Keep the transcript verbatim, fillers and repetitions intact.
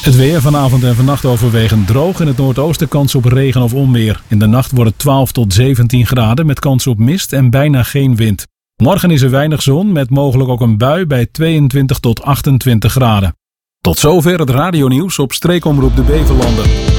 Het weer vanavond en vannacht overwegend droog. In het noordoosten kans op regen of onweer. In de nacht wordt het twaalf tot zeventien graden met kans op mist en bijna geen wind. Morgen is er weinig zon met mogelijk ook een bui bij tweeëntwintig tot achtentwintig graden. Tot zover het radionieuws op Streekomroep de Beverlanden.